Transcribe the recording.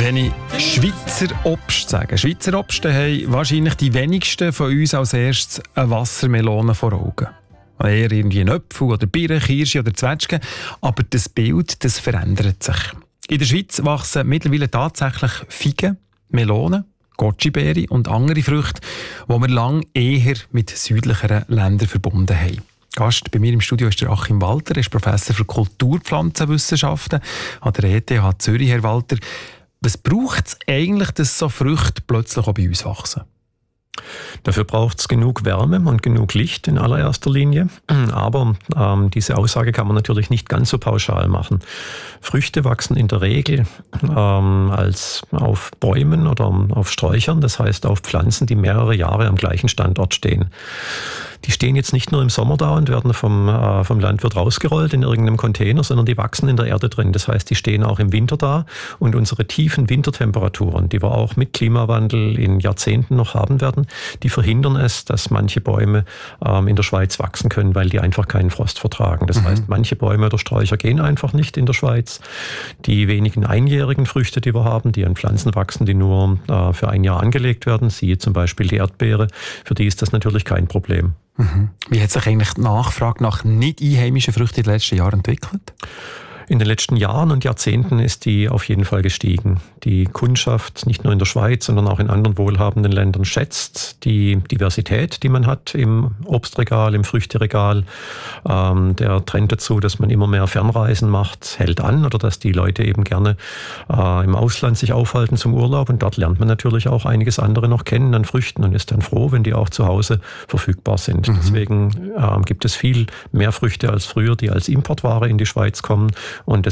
Wenn ich Schweizer Obst sage, Schweizer Obst, dann haben wahrscheinlich die wenigsten von uns als erstes eine Wassermelone vor Augen. Eher irgendwie ein Apfel oder Birne, Kirsche oder Zwetschge. Aber das Bild, das verändert sich. In der Schweiz wachsen mittlerweile tatsächlich Feigen, Melonen, Goji-Beere und andere Früchte, die wir lange eher mit südlicheren Ländern verbunden haben. Gast bei mir im Studio ist der Achim Walter, er ist Professor für Kulturpflanzenwissenschaften an der ETH Zürich. Herr Walter, was braucht es eigentlich, dass so Früchte plötzlich auch bei uns wachsen? Dafür braucht es genug Wärme und genug Licht in allererster Linie. Aber diese Aussage kann man natürlich nicht ganz so pauschal machen. Früchte wachsen in der Regel als auf Bäumen oder auf Sträuchern, das heißt auf Pflanzen, die mehrere Jahre am gleichen Standort stehen. Die stehen jetzt nicht nur im Sommer da und werden vom Landwirt rausgerollt in irgendeinem Container, sondern die wachsen in der Erde drin. Das heißt, die stehen auch im Winter da und unsere tiefen Wintertemperaturen, die wir auch mit Klimawandel in Jahrzehnten noch haben werden, die verhindern es, dass manche Bäume in der Schweiz wachsen können, weil die einfach keinen Frost vertragen. Das heißt, manche Bäume oder Sträucher gehen einfach nicht in der Schweiz. Die wenigen einjährigen Früchte, die wir haben, die an Pflanzen wachsen, die nur für ein Jahr angelegt werden, siehe zum Beispiel die Erdbeere, für die ist das natürlich kein Problem. Wie hat sich eigentlich die Nachfrage nach nicht einheimischen Früchten in den letzten Jahren entwickelt? In den letzten Jahren und Jahrzehnten ist die auf jeden Fall gestiegen. Die Kundschaft, nicht nur in der Schweiz, sondern auch in anderen wohlhabenden Ländern, schätzt die Diversität, die man hat im Obstregal, im Früchteregal. Der Trend dazu, dass man immer mehr Fernreisen macht, hält an, oder dass die Leute eben gerne im Ausland sich aufhalten zum Urlaub. Und dort lernt man natürlich auch einiges andere noch kennen an Früchten und ist dann froh, wenn die auch zu Hause verfügbar sind. Deswegen gibt es viel mehr Früchte als früher, die als Importware in die Schweiz kommen. Und